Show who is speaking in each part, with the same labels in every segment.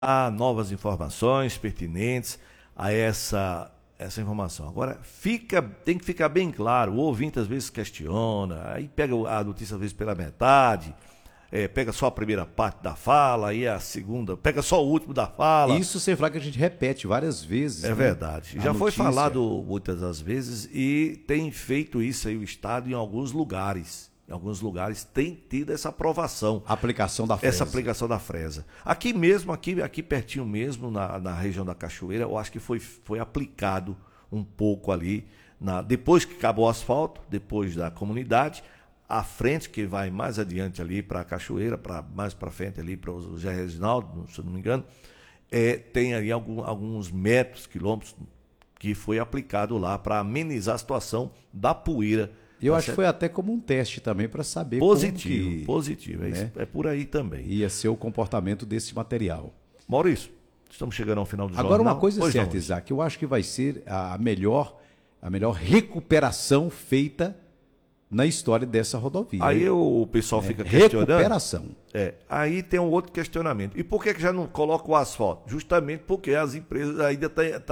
Speaker 1: há novas informações pertinentes a essa informação. Agora, tem que ficar bem claro, o ouvinte às vezes questiona, aí pega a notícia às vezes pela metade, pega só a primeira parte da fala, aí a segunda, pega só o último da fala.
Speaker 2: Isso sem falar que a gente repete várias vezes.
Speaker 1: É verdade. Já foi
Speaker 2: notícia.
Speaker 1: falado muitas das vezes e tem feito isso aí o Estado em alguns lugares. Em alguns lugares tem tido essa aprovação.
Speaker 2: Aplicação da fresa.
Speaker 1: Essa aplicação da fresa. Aqui mesmo, aqui pertinho mesmo, na região da Cachoeira, eu acho que foi aplicado um pouco ali, depois que acabou o asfalto, depois da comunidade, à frente, que vai mais adiante ali para a Cachoeira, mais para frente ali para o Zé Reginaldo, se eu não me engano, tem ali alguns metros, quilômetros, que foi aplicado lá para amenizar a situação da poeira.
Speaker 2: Eu acho que foi até como um teste também para saber
Speaker 1: positivo. Né? É por aí também.
Speaker 2: Ia ser o comportamento desse material.
Speaker 1: Maurício, estamos chegando ao final do jornal.
Speaker 2: Agora, uma coisa é certa, Isaac, eu acho que vai ser a melhor recuperação feita na história dessa rodovia.
Speaker 1: Aí o pessoal fica questionando.
Speaker 2: Recuperação.
Speaker 1: Aí tem um outro questionamento. E por que já não coloca o asfalto? Justamente porque as empresas ainda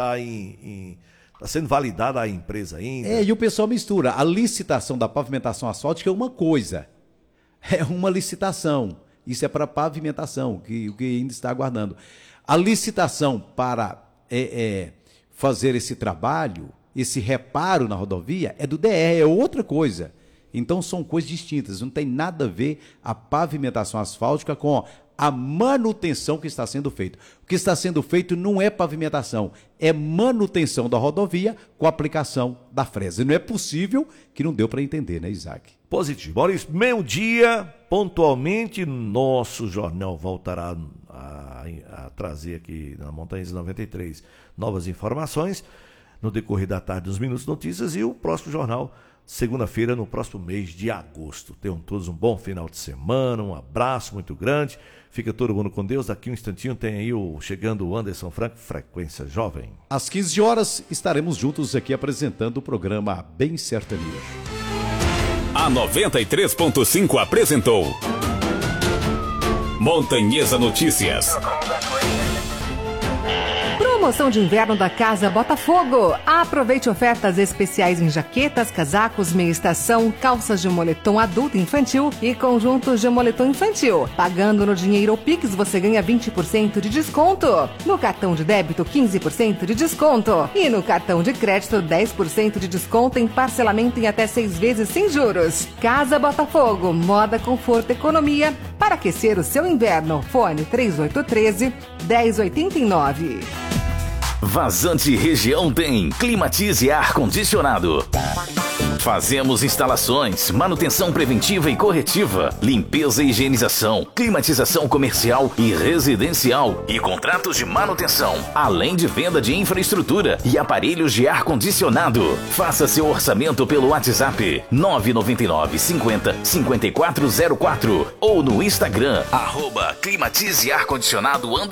Speaker 1: está sendo validada a empresa ainda.
Speaker 2: E o pessoal mistura. A licitação da pavimentação asfáltica é uma coisa. É uma licitação. Isso é para pavimentação, que ainda está aguardando. A licitação para fazer esse trabalho, esse reparo na rodovia, é do DR, é outra coisa. Então são coisas distintas. Não tem nada a ver a pavimentação asfáltica com a manutenção que está sendo feita. O que está sendo feito não é pavimentação, é manutenção da rodovia com a aplicação da fresa. E não é possível que não deu para entender, né, Isaac?
Speaker 1: Positivo. Maurício, meio-dia, pontualmente, nosso jornal voltará a trazer aqui na Montanhas 93 novas informações no decorrer da tarde dos Minutos Notícias e o próximo jornal segunda-feira, no próximo mês de agosto. Tenham todos um bom final de semana, um abraço muito grande. Fica todo mundo com Deus. Daqui um instantinho tem aí chegando o Anderson Franco, Frequência Jovem.
Speaker 2: Às 15 horas estaremos juntos aqui apresentando o programa Bem Sertanejo.
Speaker 3: A 93.5 apresentou Montanhesa Notícias.
Speaker 4: Promoção de inverno da Casa Botafogo. Aproveite ofertas especiais em jaquetas, casacos, meia estação, calças de moletom adulto e infantil e conjuntos de moletom infantil. Pagando no dinheiro ou Pix, você ganha 20% de desconto. No cartão de débito, 15% de desconto. E no cartão de crédito, 10% de desconto em parcelamento em até 6 vezes sem juros. Casa Botafogo. Moda, conforto, economia. Para aquecer o seu inverno. Fone 3813-1089.
Speaker 3: Vazante Região tem Climatize Ar-Condicionado. Fazemos instalações, manutenção preventiva e corretiva, limpeza e higienização, climatização comercial e residencial e contratos de manutenção, além de venda de infraestrutura e aparelhos de ar-condicionado. Faça seu orçamento pelo WhatsApp 999 50 5404 ou no Instagram @Climatize Ar-Condicionado _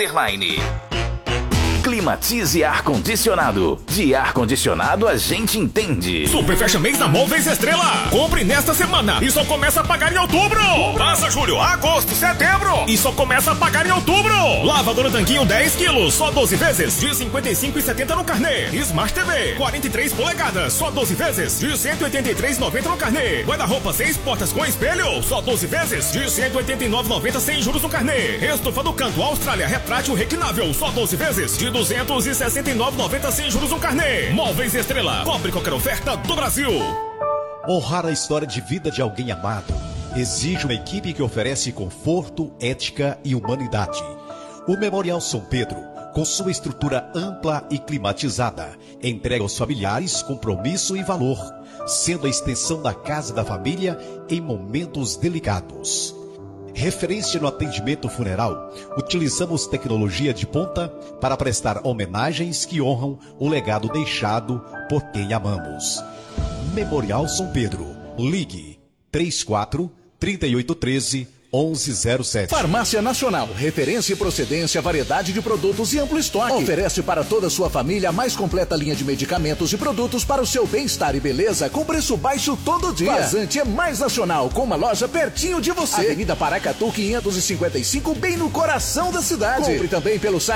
Speaker 3: Climatize Ar-Condicionado. De ar-condicionado a gente entende.
Speaker 5: Super Fecha Mês na Móveis Estrela. Compre nesta semana e só começa a pagar em outubro. Passa julho, agosto, setembro e só começa a pagar em outubro. Lavadora Tanquinho 10 quilos, só 12 vezes de 55,70 no carnê. Smart TV 43 polegadas, só 12 vezes de 183,90 no carnê. Guarda-roupa 6 portas com espelho, só 12 vezes de 189,90 sem juros no carnê. Estofa do Canto Austrália retrátil reclinável, só 12 vezes de 269,90 sem juros no carnê. Móveis Estrela, cobre qualquer oferta do Brasil.
Speaker 6: Honrar a história de vida de alguém amado exige uma equipe que oferece conforto, ética e humanidade. O Memorial São Pedro, com sua estrutura ampla e climatizada, entrega aos familiares compromisso e valor, sendo a extensão da casa da família em momentos delicados. Referência no atendimento funeral, utilizamos tecnologia de ponta para prestar homenagens que honram o legado deixado por quem amamos. Memorial São Pedro. Ligue 34 3813 1107.
Speaker 7: Farmácia Nacional, referência em procedência, variedade de produtos e amplo estoque. Oferece para toda a sua família a mais completa linha de medicamentos e produtos para o seu bem-estar e beleza com preço baixo todo dia. Vazante é mais nacional, com uma loja pertinho de você. Avenida Paracatu 555, bem no coração da cidade. Compre também pelo site